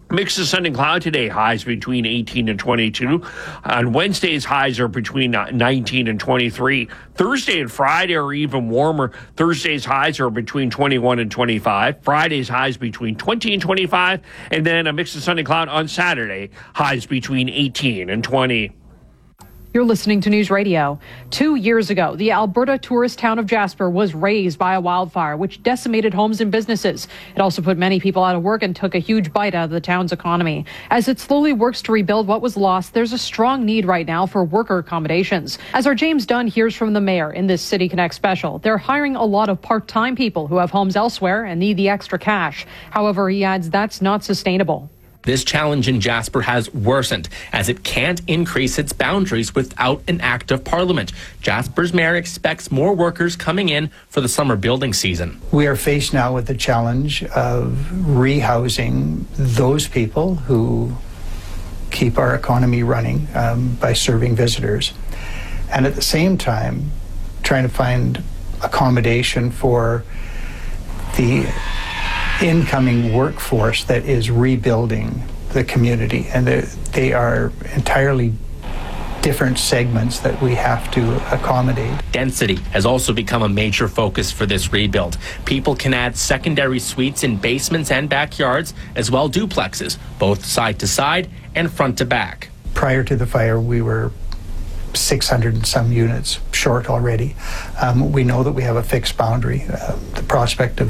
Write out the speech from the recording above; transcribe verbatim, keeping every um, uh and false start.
Mix of sun and cloud today, highs between eighteen and twenty-two. On Wednesday's highs are between nineteen and twenty-three. Thursday and Friday are even warmer. Thursday's highs are between twenty-one and twenty-five. Friday's highs between twenty and twenty-five. And then a mix of sun and cloud on Saturday, highs between eighteen and twenty. You're listening to News Radio. Two years ago, the Alberta tourist town of Jasper was razed by a wildfire, which decimated homes and businesses. It also put many people out of work and took a huge bite out of the town's economy. As it slowly works to rebuild what was lost, there's a strong need right now for worker accommodations. As our James Dunn hears from the mayor in this City Connect special, they're hiring a lot of part-time people who have homes elsewhere and need the extra cash. However, he adds that's not sustainable. This challenge in Jasper has worsened as it can't increase its boundaries without an act of parliament. Jasper's mayor expects more workers coming in for the summer building season. We are faced now with the challenge of rehousing those people who keep our economy running um, by serving visitors, and at the same time trying to find accommodation for the incoming workforce that is rebuilding the community, and they are entirely different segments that we have to accommodate. Density has also become a major focus for this rebuild. People can add secondary suites in basements and backyards, as well duplexes, both side to side and front to back. Prior to the fire, we were six hundred and some units short already. Um, we know that we have a fixed boundary. Uh, the prospect of